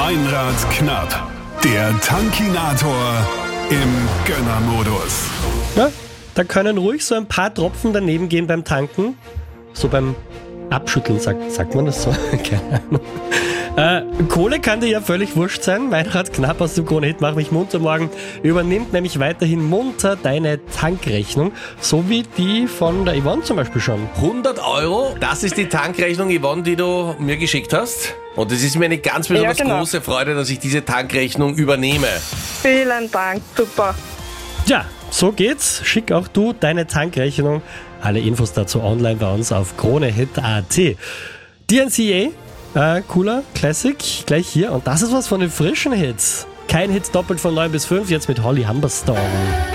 Meinrad knapp. Der Tankinator im Gönnermodus. Ja, da können ruhig so ein paar Tropfen daneben gehen beim Tanken. So beim Abschütteln, sagt man das so? Keine Ahnung. Kohle kann dir ja völlig wurscht sein. Meinrad knapp aus dem Krone-Hit Mach mich munter morgen übernimmt nämlich weiterhin munter deine Tankrechnung, so wie die von der Yvonne zum Beispiel schon. 100 Euro, das ist die Tankrechnung, Yvonne, die du mir geschickt hast. Und es ist mir eine ganz besonders große Freude, dass ich diese Tankrechnung übernehme. Vielen Dank, super. Ja, so geht's. Schick auch du deine Tankrechnung. Alle Infos dazu online bei uns auf KroneHit.at. DNCA, cooler Classic, gleich hier. Und das ist was von den frischen Hits. Kein Hit doppelt von 9 bis 5, jetzt mit Holly Humberstone.